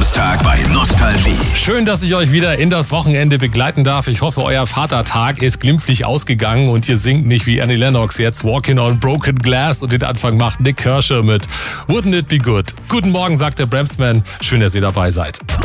Vatertag bei Nostalgie. Schön, dass ich euch wieder in das Wochenende begleiten darf. Ich hoffe, euer Vatertag ist glimpflich ausgegangen und ihr singt nicht wie Annie Lennox jetzt Walking on Broken Glass und den Anfang macht Nick Kershaw mit Wouldn't It Be Good. Guten Morgen, sagt der Bramsman. Schön, dass ihr dabei seid.